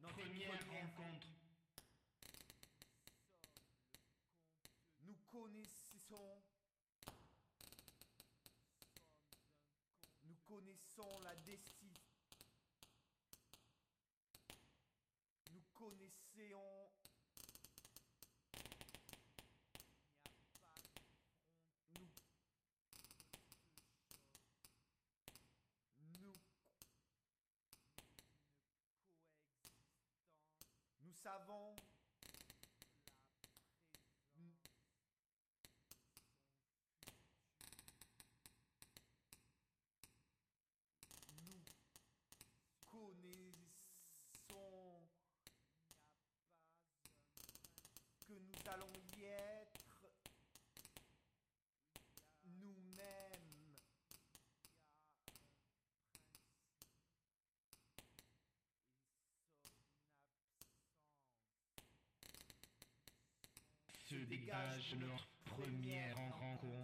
première rencontre. Nous connaissons. Nous connaissons la destinée. Nous connaissons. Nous. Nous savons. Connaissons que nous allons y être nous-mêmes. Se dégage notre première rencontre.